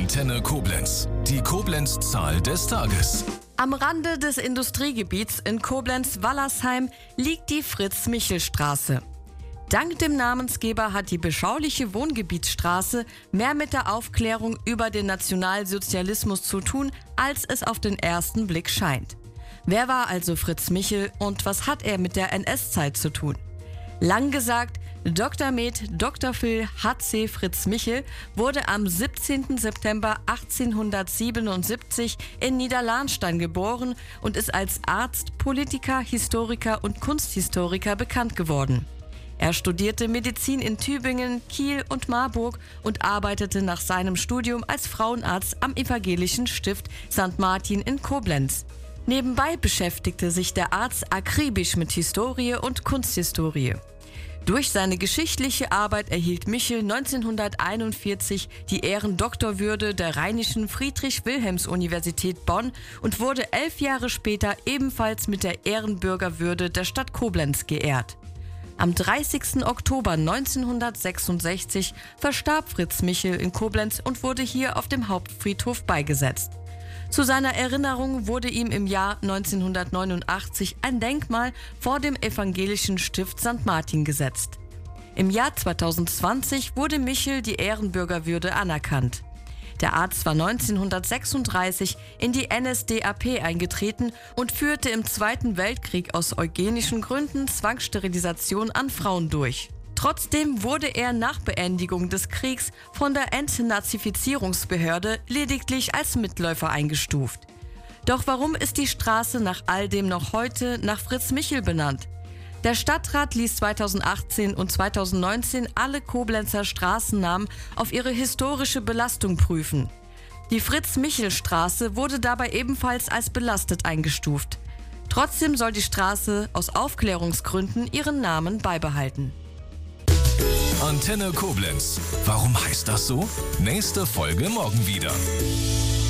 Antenne Koblenz. Die Koblenz-Zahl des Tages. Am Rande des Industriegebiets in Koblenz-Wallersheim liegt die Fritz-Michel-Straße. Dank dem Namensgeber hat die beschauliche Wohngebietsstraße mehr mit der Aufklärung über den Nationalsozialismus zu tun, als es auf den ersten Blick scheint. Wer war also Fritz Michel und was hat er mit der NS-Zeit zu tun? Lang gesagt, Dr. Med. Dr. Phil H.C. Fritz Michel wurde am 17. September 1877 in Niederlahnstein geboren und ist als Arzt, Politiker, Historiker und Kunsthistoriker bekannt geworden. Er studierte Medizin in Tübingen, Kiel und Marburg und arbeitete nach seinem Studium als Frauenarzt am Evangelischen Stift St. Martin in Koblenz. Nebenbei beschäftigte sich der Arzt akribisch mit Historie und Kunsthistorie. Durch seine geschichtliche Arbeit erhielt Michel 1941 die Ehrendoktorwürde der Rheinischen Friedrich-Wilhelms-Universität Bonn und wurde 11 Jahre später ebenfalls mit der Ehrenbürgerwürde der Stadt Koblenz geehrt. Am 30. Oktober 1966 verstarb Fritz Michel in Koblenz und wurde hier auf dem Hauptfriedhof beigesetzt. Zu seiner Erinnerung wurde ihm im Jahr 1989 ein Denkmal vor dem Evangelischen Stift St. Martin gesetzt. Im Jahr 2020 wurde Michel die Ehrenbürgerwürde anerkannt. Der Arzt war 1936 in die NSDAP eingetreten und führte im Zweiten Weltkrieg aus eugenischen Gründen Zwangssterilisation an Frauen durch. Trotzdem wurde er nach Beendigung des Kriegs von der Entnazifizierungsbehörde lediglich als Mitläufer eingestuft. Doch warum ist die Straße nach all dem noch heute nach Fritz Michel benannt? Der Stadtrat ließ 2018 und 2019 alle Koblenzer Straßennamen auf ihre historische Belastung prüfen. Die Fritz-Michel-Straße wurde dabei ebenfalls als belastet eingestuft. Trotzdem soll die Straße aus Aufklärungsgründen ihren Namen beibehalten. Antenne Koblenz. Warum heißt das so? Nächste Folge morgen wieder.